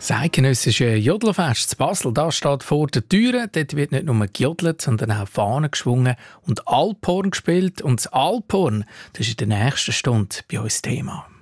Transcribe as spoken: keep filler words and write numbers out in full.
Das eidgenössische Jodlerfest in Basel, das steht vor der Tür. Dort wird nicht nur gejodelt, sondern auch Fahnen geschwungen und Alphorn gespielt. Und das Alphorn, das ist in der nächsten Stunde bei uns Thema.